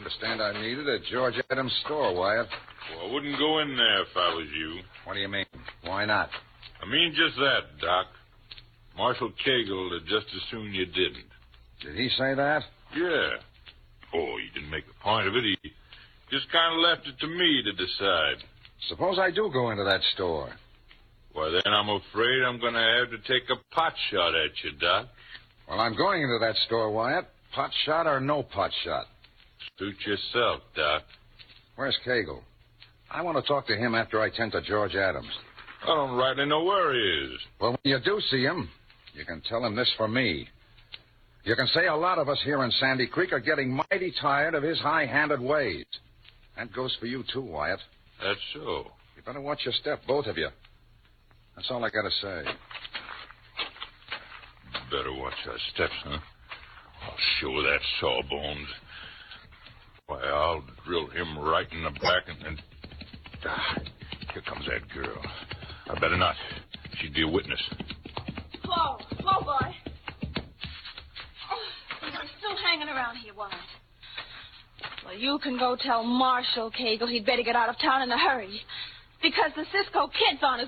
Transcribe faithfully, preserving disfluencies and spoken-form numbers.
understand I need it at George Adams' store, Wyatt. Well, I wouldn't go in there if I was you. What do you mean? Why not? I mean just that, Doc. Marshal Cagle would just as soon you didn't. Did he say that? Yeah. Oh, he didn't make a point of it. He just kind of left it to me to decide. Suppose I do go into that store. Well, then I'm afraid I'm going to have to take a pot shot at you, Doc. Well, I'm going into that store, Wyatt. Pot shot or no pot shot? Suit yourself, Doc. Where's Cagle? I want to talk to him after I tend to George Adams. I don't rightly know where he is. Well, when you do see him, you can tell him this for me. You can say a lot of us here in Sandy Creek are getting mighty tired of his high-handed ways. That goes for you, too, Wyatt. That's so. You better watch your step, both of you. That's all I got to say. Better watch our steps, huh? I'll show that sawbones. Why, I'll drill him right in the back and then... Ah, here comes that girl. I better not. She'd be a witness. Whoa, whoa, boy. Oh, you're still hanging around here, Wyatt. Well, you can go tell Marshal Cagle he'd better get out of town in a hurry. Because the Cisco Kid's on his